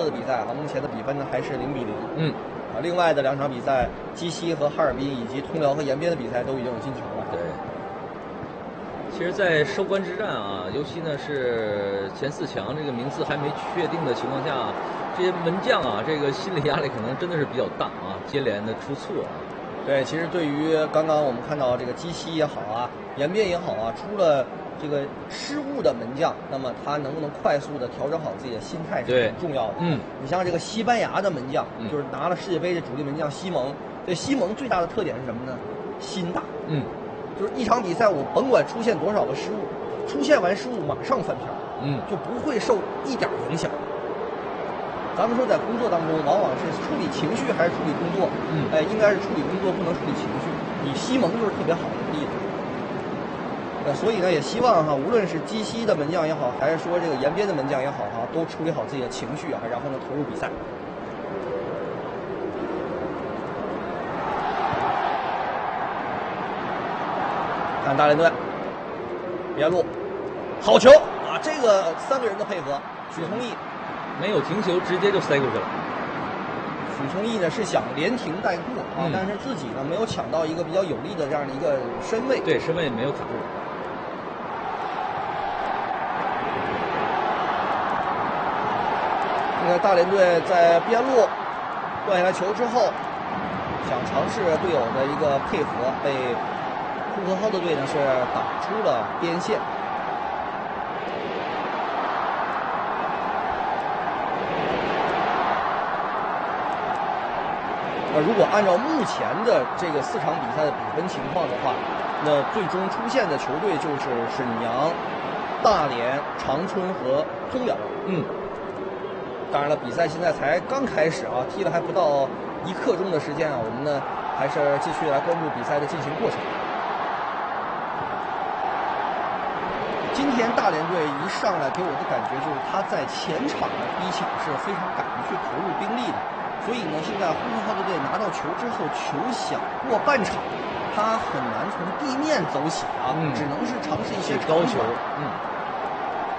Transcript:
特的比赛目前的比分呢还是0-0。另外的2场比赛，基西和哈尔滨以及通辽和延边的比赛都已经有进球了。 对。其实，在收官之战啊，尤其呢是前4强这个名次还没确定的情况下，这些门将啊，这个心理压力可能真的是比较大啊，接连的出错。 对，其实对于刚刚我们看到这个基西也好啊，延边也好啊，出了这个失误的门将，那么他能不能快速的调整好自己的心态是很重要的。你像这个西班牙的门将，就是拿了世界杯的主力门将西蒙，这西蒙最大的特点是什么呢？心大。就是一场比赛我甭管出现多少个失误，出现完失误马上翻篇，就不会受一点影响。咱们说在工作当中，往往是处理情绪还是处理工作？应该是处理工作，不能处理情绪。你西蒙就是特别好的例子。所以呢，也希望无论是基西的门将也好，还是说这个延边的门将也好都处理好自己的情绪然后呢投入比赛。看大连队，边路，好球这个3个人的配合，许聪毅没有停球，直接就塞过去了。 许聪毅呢是想连停带过但是自己呢没有抢到一个比较有利的这样的一个身位， 对，身位没有卡住。 那个大连队在边路断下来球之后，想尝试队友的一个配合，被呼和浩特队呢是打出了边线。如果按照目前的这个4场比赛的比分情况的话，那最终出现的球队就是沈阳、大连、长春和通辽。当然了，比赛现在才刚开始踢了还不到1刻钟的时间我们呢还是继续来关注比赛的进行过程。今天大连队一上来给我的感觉就是他在前场的逼抢是非常敢于去投入兵力的，所以呢现在呼和浩特队拿到球之后，球想过半场他很难从地面走起只能是尝试一些高球。